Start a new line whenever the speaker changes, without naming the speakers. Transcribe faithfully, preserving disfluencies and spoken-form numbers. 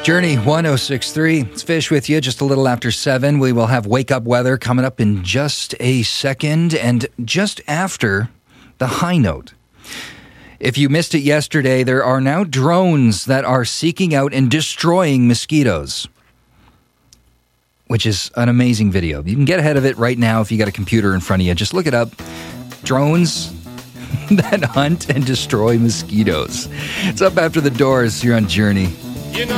Journey one oh six point three. It's Fish with you just a little after seven. We will have wake up weather coming up in just a second and just after the high note. If you missed it yesterday, there are now drones that are seeking out and destroying mosquitoes, which is an amazing video. You can get ahead of it right now if you got a computer in front of you. Just look it up. Drones that hunt and destroy mosquitoes. It's up after the Doors. You're on Journey.